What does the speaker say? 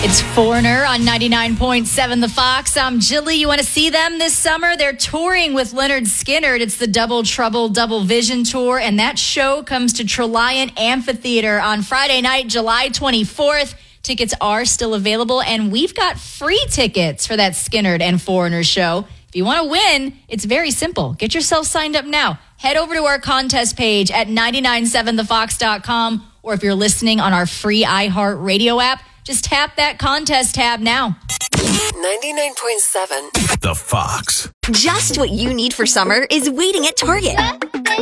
It's Foreigner on 99.7 The Fox. I'm Jilly. You want to see them this summer? They're touring with Lynyrd Skynyrd. It's the Double Trouble, Double Vision Tour, and that show comes to Treliant Amphitheater on Friday night, July 24th. Tickets are still available, and we've got free tickets for that Skynyrd and Foreigner show. If you want to win, it's very simple. Get yourself signed up now. Head over to our contest page at 997thefox.com, or if you're listening on our free iHeartRadio app, just tap that contest tab now. 99.7 The Fox. Just what you need for summer is waiting at Target.